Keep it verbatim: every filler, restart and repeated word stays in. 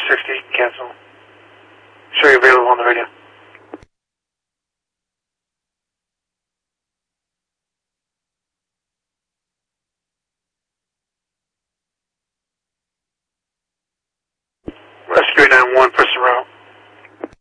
sixty, cancel. Show you available on the radio. Rescue nine one for